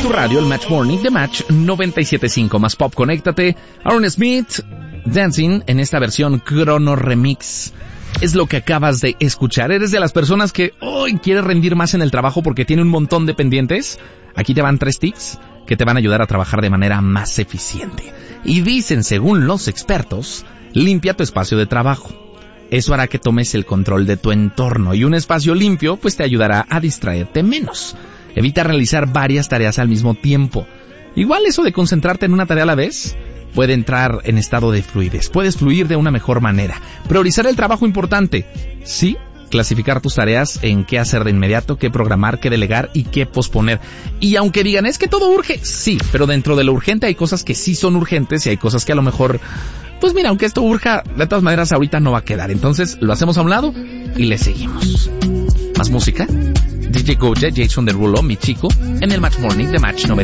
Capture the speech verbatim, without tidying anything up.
tu radio, el Match Morning de Match noventa y siete punto cinco. Más pop, conéctate. Aaron Smith, Dancing, en esta versión Chrono Remix. Es lo que acabas de escuchar. ¿Eres de las personas que hoy quiere rendir más en el trabajo porque tiene un montón de pendientes? Aquí te van tres tips que te van a ayudar a trabajar de manera más eficiente. Y dicen, según los expertos, limpia tu espacio de trabajo. Eso hará que tomes el control de tu entorno, y un espacio limpio pues te ayudará a distraerte menos. Evita realizar varias tareas al mismo tiempo. Igual eso de concentrarte en una tarea a la vez puede entrar en estado de fluidez. Puedes fluir de una mejor manera. Priorizar el trabajo importante. Sí, clasificar tus tareas en qué hacer de inmediato, qué programar, qué delegar y qué posponer. Y aunque digan, es que todo urge, sí, pero dentro de lo urgente hay cosas que sí son urgentes y hay cosas que a lo mejor, pues mira, aunque esto urja, de todas maneras ahorita no va a quedar. Entonces lo hacemos a un lado y le seguimos. ¿Más música? D J Goja, Jason Derulo, mi chico, en el Match Morning de Match noventa.